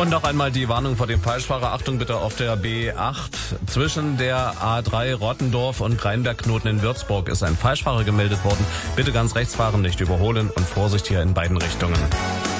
Und noch einmal die Warnung vor dem Falschfahrer. Achtung bitte auf der B8. Zwischen der A3 Rottendorf und Rheinberg-Knoten in Würzburg ist ein Falschfahrer gemeldet worden. Bitte ganz rechts fahren, nicht überholen und Vorsicht hier in beiden Richtungen.